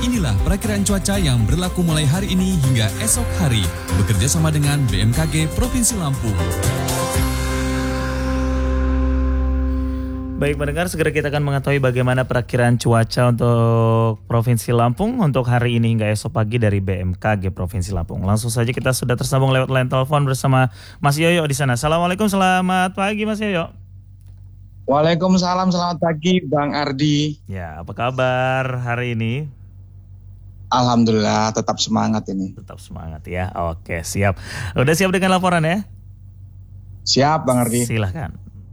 Inilah perakiraan cuaca yang berlaku mulai hari ini hingga esok hari, bekerja sama dengan BMKG Provinsi Lampung. Baik pendengar, segera kita akan mengetahui bagaimana perakiraan cuaca untuk Provinsi Lampung untuk hari ini hingga esok pagi dari BMKG Provinsi Lampung. Langsung saja kita sudah tersambung lewat line telepon bersama Mas Yoyo di sana. Assalamualaikum, selamat pagi Mas Yoyo. Waalaikumsalam, selamat pagi Bang Ardi. Ya, apa kabar hari ini? Alhamdulillah, tetap semangat ini. Tetap semangat ya. Oke, siap. Udah siap dengan laporan ya? Siap Bang Ardi. Silahkan.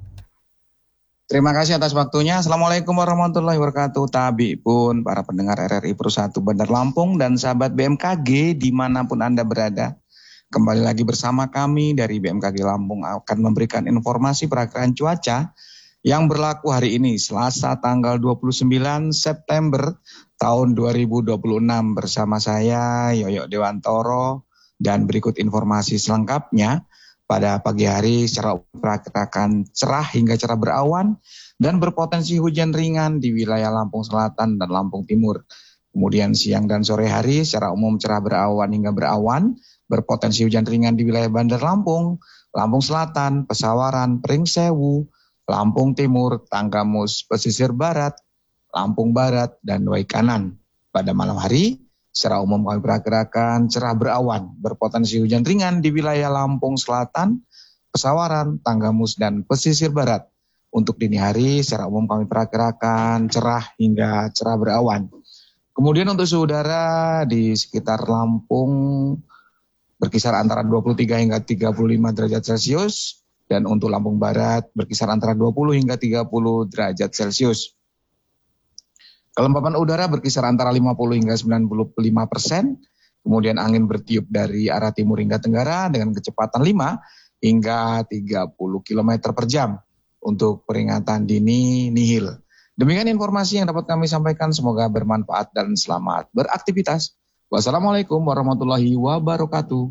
Terima kasih atas waktunya. Assalamualaikum warahmatullahi wabarakatuh. Tabi pun para pendengar RRI Pro 1 Bandar Lampung dan sahabat BMKG dimanapun Anda berada. Kembali lagi bersama kami dari BMKG Lampung akan memberikan informasi perakiraan cuaca yang berlaku hari ini Selasa tanggal 29 September tahun 2026 bersama saya Yoyo Dewantoro, dan berikut informasi selengkapnya. Pada pagi hari secara perkirakan cerah hingga cerah berawan dan berpotensi hujan ringan di wilayah Lampung Selatan dan Lampung Timur. Kemudian siang dan sore hari secara umum cerah berawan hingga berawan, berpotensi hujan ringan di wilayah Bandar Lampung, Lampung Selatan, Pesawaran, Pringsewu, Lampung Timur, Tanggamus, Pesisir Barat, Lampung Barat, dan Waikanan. Pada malam hari secara umum kami perkirakan cerah berawan, berpotensi hujan ringan di wilayah Lampung Selatan, Pesawaran, Tanggamus, dan Pesisir Barat. Untuk dini hari secara umum kami perkirakan cerah hingga cerah berawan. Kemudian untuk suhu udara di sekitar Lampung berkisar antara 23 hingga 35 derajat Celcius, dan untuk Lampung Barat berkisar antara 20 hingga 30 derajat Celcius. Kelembapan udara berkisar antara 50 hingga 95%, kemudian angin bertiup dari arah timur hingga tenggara dengan kecepatan 5 hingga 30 km per jam untuk peringatan dini nihil. Demikian informasi yang dapat kami sampaikan, semoga bermanfaat dan selamat beraktivitas. Wassalamualaikum warahmatullahi wabarakatuh.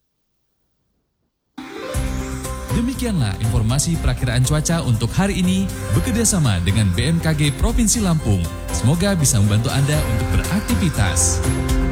Demikianlah informasi perakiraan cuaca untuk hari ini bekerjasama dengan BMKG Provinsi Lampung. Semoga bisa membantu Anda untuk beraktivitas.